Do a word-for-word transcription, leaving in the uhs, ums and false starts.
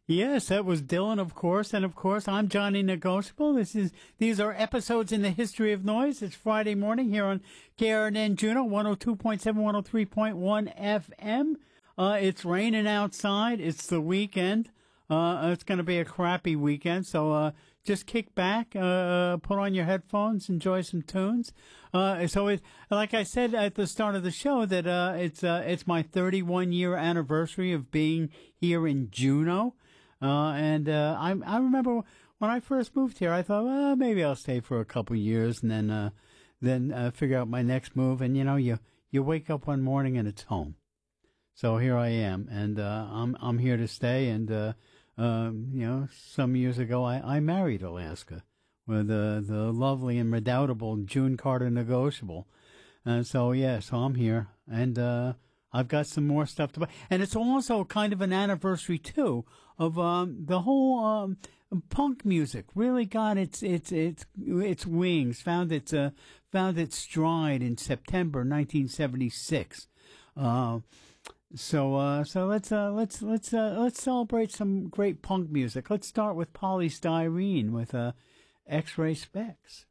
Yes, that was Dylan, of course, and of course, I'm Johnny Negotiable. This is these are episodes in the history of noise. It's Friday morning here on K R N N Juneau, one oh two point seven, one oh three point one F M. Uh, it's raining outside. It's the weekend. Uh, it's going to be a crappy weekend, so uh, just kick back, uh, put on your headphones, enjoy some tunes. Uh, so, it, like I said at the start of the show, that uh, it's uh, it's my thirty-one year anniversary of being here in Juneau. Uh, and, uh, I, I remember when I first moved here, I thought, well, maybe I'll stay for a couple of years and then, uh, then, uh, figure out my next move. And, you know, you, you wake up one morning and it's home. So here I am, and, uh, I'm, I'm here to stay. And, uh, um, you know, some years ago, I, I married Alaska with, uh, the lovely and redoubtable June Carter Negotiable. And so, yeah, so I'm here. And, uh, I've got some more stuff to buy. And it's also kind of an anniversary, too, of um, the whole um, punk music really got its its its its wings, found its uh, found its stride in September nineteen seventy-six. Uh, so uh, so let's uh, let's let's uh, let's celebrate some great punk music. Let's start with Polystyrene with uh, X-Ray Specs.